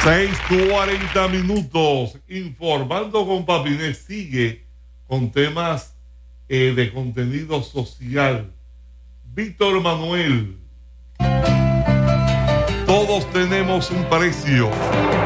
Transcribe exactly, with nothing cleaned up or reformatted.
seis cuarenta minutos. Informando con Papinés sigue con temas eh, de contenido social. Víctor Manuel. Todos tenemos un precio.